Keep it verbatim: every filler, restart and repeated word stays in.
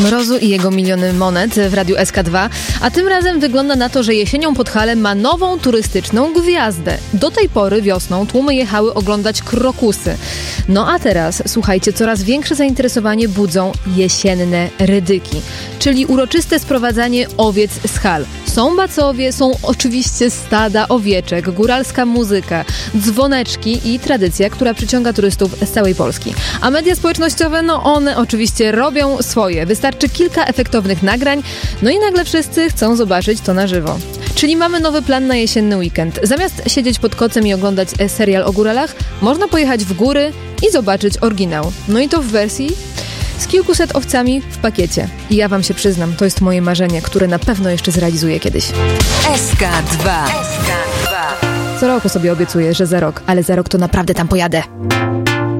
Mrozu i jego miliony monet w Radiu S K dwa, a tym razem wygląda na to, że jesienią Podhale ma nową turystyczną gwiazdę. Do tej pory wiosną tłumy jechały oglądać krokusy. No a teraz, słuchajcie, coraz większe zainteresowanie budzą jesienne rydyki, czyli uroczyste sprowadzanie owiec z hal. Są bacowie, są oczywiście stada owieczek, góralska muzyka, dzwoneczki i tradycja, która przyciąga turystów z całej Polski. A media społecznościowe, no one oczywiście robią swoje. Wystarczy kilka efektownych nagrań, no i nagle wszyscy chcą zobaczyć to na żywo. Czyli mamy nowy plan na jesienny weekend. Zamiast siedzieć pod kocem i oglądać serial o góralach, można pojechać w góry i zobaczyć oryginał. No i to w wersji z kilkuset owcami w pakiecie. I ja wam się przyznam, to jest moje marzenie, które na pewno jeszcze zrealizuję kiedyś. S K dwa. S K dwa. Co roku sobie obiecuję, że za rok, ale za rok to naprawdę tam pojadę.